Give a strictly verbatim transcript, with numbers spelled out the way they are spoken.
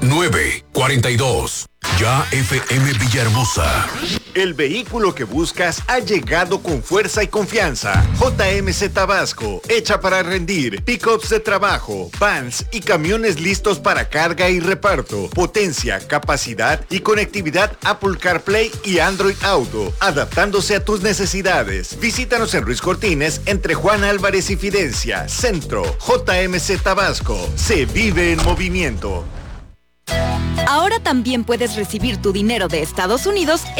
nueve cuarenta y dos. Ya F M Villahermosa. El vehículo que buscas ha llegado con fuerza y confianza. J M C Tabasco, hecha para rendir. Pickups de trabajo, vans y camiones listos para carga y reparto. Potencia, capacidad y conectividad Apple CarPlay y Android Auto, adaptándose a tus necesidades. Visítanos en Ruiz Cortines, entre Juan Álvarez y Fidencia. Centro, J M C Tabasco. Se vive en movimiento. Ahora también puedes recibir tu dinero de Estados Unidos